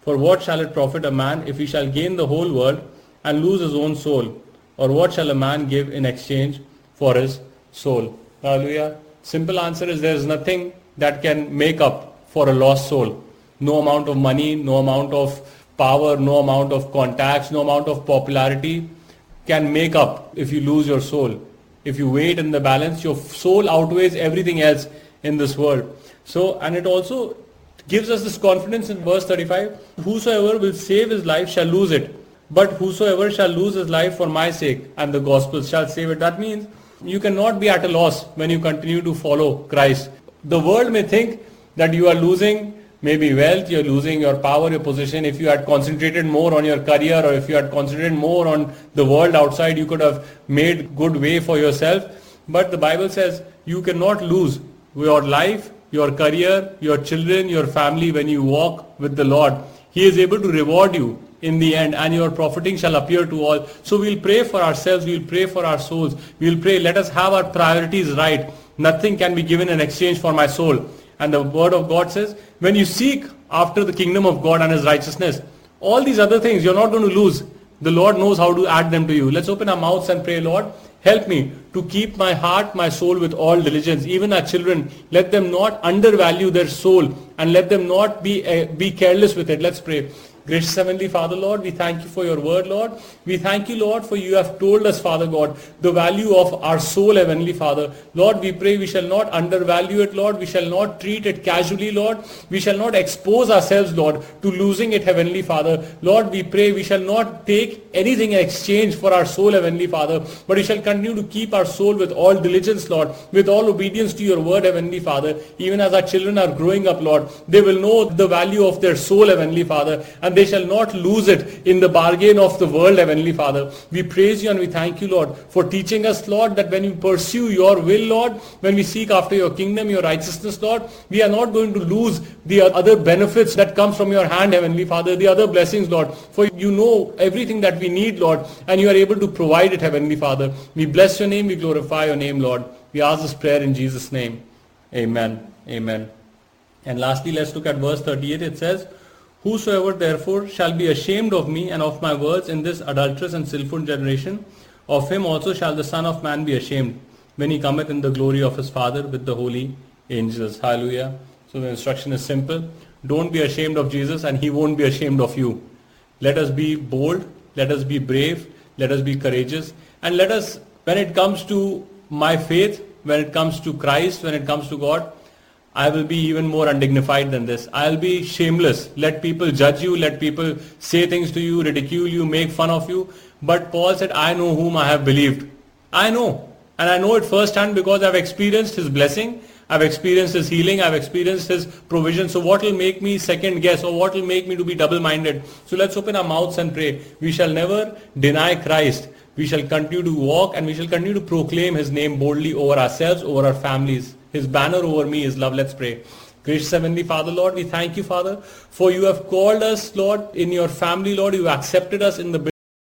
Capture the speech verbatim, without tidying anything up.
For what shall it profit a man if he shall gain the whole world and lose his own soul? Or what shall a man give in exchange for his soul? Hallelujah. Simple answer is there is nothing that can make up for a lost soul. No amount of money, no amount of power, no amount of contacts, no amount of popularity can make up if you lose your soul. If you weigh it in the balance, your soul outweighs everything else in this world. So, and it also gives us this confidence in verse thirty-five, whosoever will save his life shall lose it, but whosoever shall lose his life for my sake and the gospel shall save it. That means you cannot be at a loss when you continue to follow Christ. The world may think that you are losing maybe wealth, you're losing your power, your position. If you had concentrated more on your career, or if you had concentrated more on the world outside, you could have made good way for yourself. But the Bible says you cannot lose your life, your career, your children, your family when you walk with the Lord. He is able to reward you in the end, and your profiting shall appear to all. So we'll pray for ourselves, we'll pray for our souls, we'll pray, let us have our priorities right. Nothing can be given in exchange for my soul. And the word of God says, when you seek after the kingdom of God and his righteousness, all these other things you're not going to lose. The Lord knows how to add them to you. Let's open our mouths and pray, Lord, help me to keep my heart, my soul with all diligence. Even our children, let them not undervalue their soul and let them not be, uh, be careless with it. Let's pray. Gracious Heavenly Father, Lord, we thank you for your word, Lord. We thank you, Lord, for you have told us, Father God, the value of our soul, Heavenly Father. Lord, we pray we shall not undervalue it, Lord. We shall not treat it casually, Lord. We shall not expose ourselves, Lord, to losing it, Heavenly Father. Lord, we pray we shall not take anything in exchange for our soul, Heavenly Father, but we shall continue to keep our soul with all diligence, Lord, with all obedience to your word, Heavenly Father. Even as our children are growing up, Lord, they will know the value of their soul, Heavenly Father, and they shall not lose it in the bargain of the world, Heavenly Father. We praise you and we thank you, Lord, for teaching us, Lord, that when we pursue your will, Lord, when we seek after your kingdom, your righteousness, Lord, we are not going to lose the other benefits that comes from your hand, Heavenly Father, the other blessings, Lord, for you know everything that we need, Lord, and you are able to provide it, Heavenly Father. We bless your name, we glorify your name, Lord. We ask this prayer in Jesus' name. Amen. Amen. And lastly, let's look at verse thirty-eight. It says, whosoever therefore shall be ashamed of me and of my words in this adulterous and sinful generation, of him also shall the Son of Man be ashamed, when he cometh in the glory of his Father with the holy angels. Hallelujah. So the instruction is simple. Don't be ashamed of Jesus and he won't be ashamed of you. Let us be bold. Let us be brave. Let us be courageous. And let us, when it comes to my faith, when it comes to Christ, when it comes to God, I will be even more undignified than this. I'll be shameless. Let people judge you. Let people say things to you, ridicule you, make fun of you. But Paul said, I know whom I have believed. I know. And I know it firsthand because I've experienced his blessing. I've experienced his healing. I've experienced his provision. So what will make me second guess, or what will make me to be double-minded? So let's open our mouths and pray. We shall never deny Christ. We shall continue to walk and we shall continue to proclaim his name boldly over ourselves, over our families. His banner over me is love. Let's pray. Gracious Heavenly Father, Lord, we thank you, Father, for you have called us, Lord, in your family, Lord. You accepted us in the